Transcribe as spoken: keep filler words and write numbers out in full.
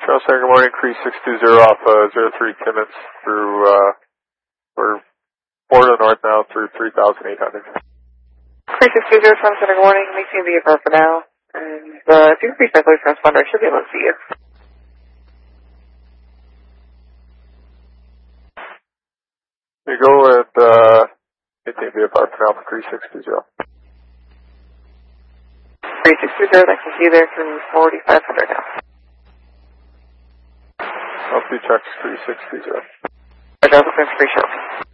Charles, good morning, Cree six two zero off uh, zero three Timmins through, uh, we're four to the north now through three thousand eight hundred. Cree six two zero, Sun Center, good morning, making the airport for now. And uh, if you can reach my voice transponder, I should be able to see you. You go with, uh, maintain the airport for now for Cree six two zero. Cree six two zero, I can see you there through forty-five hundred now. I'll see checks Cree six two zero. I got the Cree short.